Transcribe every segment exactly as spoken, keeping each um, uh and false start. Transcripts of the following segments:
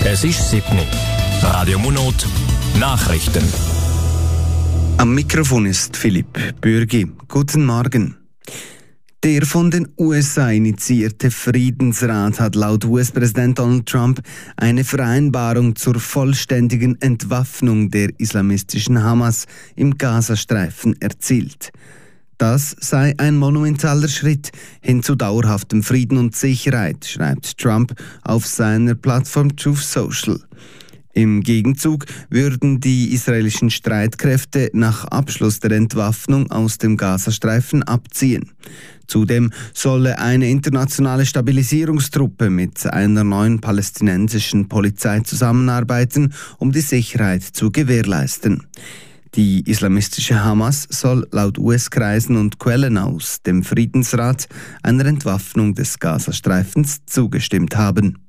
Es ist sieben. Radio Monat Nachrichten. Am Mikrofon ist Philipp Bürgi. Guten Morgen. Der von den U S A initiierte Friedensrat hat laut U S-Präsident Donald Trump eine Vereinbarung zur vollständigen Entwaffnung der islamistischen Hamas im Gazastreifen erzielt. Das sei ein monumentaler Schritt hin zu dauerhaftem Frieden und Sicherheit, schreibt Trump auf seiner Plattform Truth Social. Im Gegenzug würden die israelischen Streitkräfte nach Abschluss der Entwaffnung aus dem Gazastreifen abziehen. Zudem solle eine internationale Stabilisierungstruppe mit einer neuen palästinensischen Polizei zusammenarbeiten, um die Sicherheit zu gewährleisten. Die islamistische Hamas soll laut U S-Kreisen und Quellen aus dem Friedensrat einer Entwaffnung des Gazastreifens zugestimmt haben.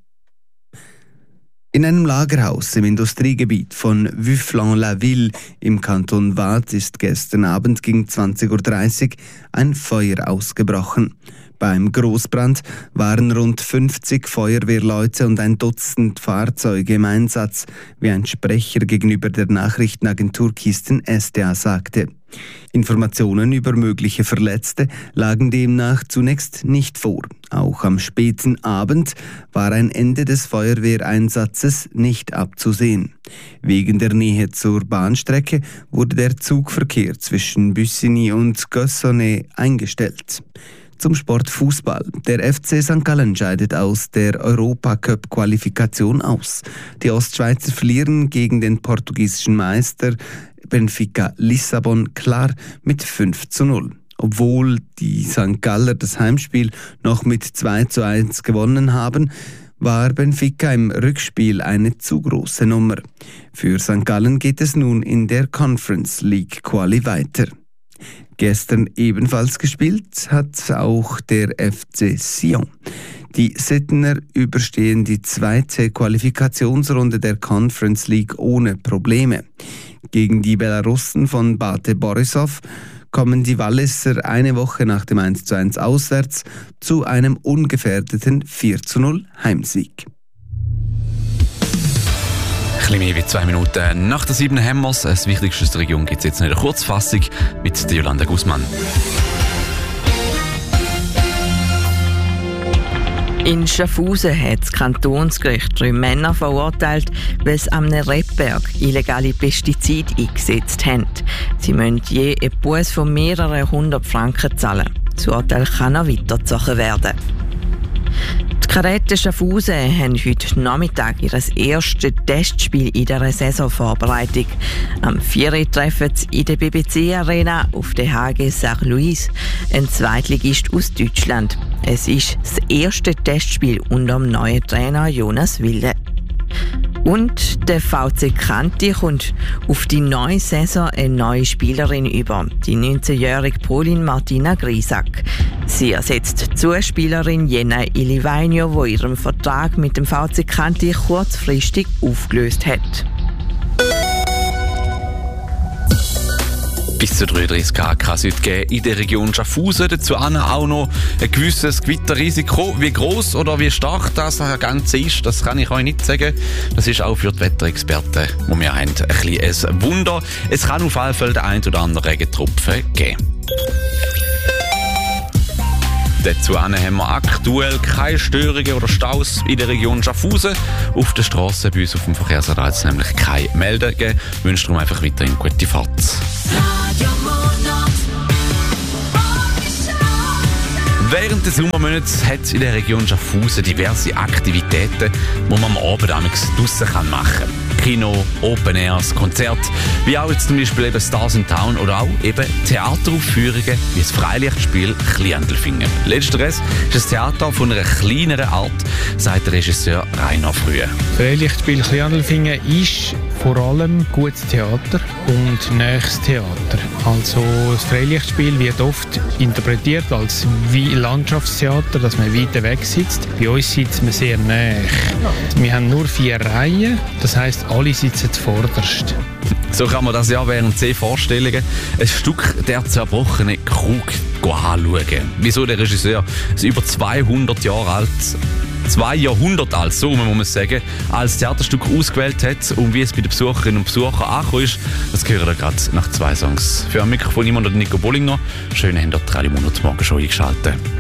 In einem Lagerhaus im Industriegebiet von Vufflans-la-Ville im Kanton Waadt ist gestern Abend gegen zwanzig Uhr dreißig ein Feuer ausgebrochen. Beim Großbrand waren rund fünfzig Feuerwehrleute und ein Dutzend Fahrzeuge im Einsatz, wie ein Sprecher gegenüber der Nachrichtenagentur Kisten S D A sagte. Informationen über mögliche Verletzte lagen demnach zunächst nicht vor. Auch am späten Abend war ein Ende des Feuerwehreinsatzes nicht abzusehen. Wegen der Nähe zur Bahnstrecke wurde der Zugverkehr zwischen Bussigny und Gossonay eingestellt. Zum Sport Fußball. Der F C Sankt Gallen scheidet aus der Europacup-Qualifikation aus. Die Ostschweizer verlieren gegen den portugiesischen Meister Benfica Lissabon klar mit fünf zu null. Obwohl die Sankt Galler das Heimspiel noch mit zwei zu eins gewonnen haben, war Benfica im Rückspiel eine zu große Nummer. Für Sankt Gallen geht es nun in der Conference League Quali weiter. Gestern ebenfalls gespielt hat auch der F C Sion. Die Sittener überstehen die zweite Qualifikationsrunde der Conference League ohne Probleme. Gegen die Belarussen von Bate Borisov kommen die Walliser eine Woche nach dem eins zu eins auswärts zu einem ungefährdeten vier zu null Heimsieg. Ein bisschen mehr wie zwei Minuten nach der sieben haben wir es. Das Wichtigste aus der Region gibt es jetzt in der Kurzfassung mit der Jolanda Guzman. In Schaffhausen hat das Kantonsgericht drei Männer verurteilt, weil sie am Rebberg illegale Pestizide eingesetzt haben. Sie müssen je einen Buß von mehreren hundert Franken zahlen. Das Urteil kann noch weitergezogen werden. Die Kadetten Schaffhausen haben heute Nachmittag ihr erstes Testspiel in der Saisonvorbereitung. Am vier Uhr treffen sie in der B B C-Arena auf der H G Saint Louis, ein Zweitligist aus Deutschland. Es ist das erste Testspiel unter dem neuen Trainer Jonas Wilde. Und der V C Kanti kommt auf die neue Saison eine neue Spielerin über, die neunzehnjährige Polin Martina Grisak. Sie ersetzt die Zuspielerin Jenna Ilivainio, die ihren Vertrag mit dem V C Kanti kurzfristig aufgelöst hat. Bis zu dreiunddreißig Grad kann es heute geben in der Region Schaffhausen. Dazu auch noch ein gewisses Gewitterrisiko. Wie gross oder wie stark das Ganze ist, das kann ich euch nicht sagen. Das ist auch für die Wetterexperten, die wir haben, ein bisschen ein Wunder. Es kann auf jeden Fall den ein oder anderen Regentropfen geben. Dazu haben wir aktuell keine Störungen oder Staus in der Region Schaffhausen. Auf der Straße bei uns auf dem Verkehrsradar hat es nämlich keine Meldungen gegeben. Ich wünsche darum einfach weiterhin gute Fahrt. Während des Sommermonats hat es in der Region Schaffhausen diverse Aktivitäten, die man am Abend draussen machen kann. Kino, Open Airs, Konzerte, wie auch jetzt zum Beispiel eben Stars in Town oder auch eben Theateraufführungen wie das Freilichtspiel Kliendelfingen. Letzteres ist ein Theater von einer kleineren Art, sagt der Regisseur Rainer Frühe. Das Freilichtspiel Kliendelfingen ist vor allem gutes Theater und nächstes Theater. Also das Freilichtspiel wird oft interpretiert als wie Landschaftstheater, dass man weiter weg sitzt. Bei uns sitzt man sehr nah. Wir haben nur vier Reihen, das heisst, alle sitzen zuvorderst. So kann man das ja während zehn Vorstellungen ein Stück der zerbrochene Krug anschauen. Wieso der Regisseur, das über zweihundert Jahre alt, zwei Jahrhunderte alt, so muss man sagen, als Theaterstück ausgewählt hat und wie es bei den Besucherinnen und Besuchern angekommen ist, das hören wir gerade nach zwei Songs. Für ein Mikrofon immer noch Nico Bollinger. Schön, habt ihr die Radio Monat morgen schon eingeschaltet.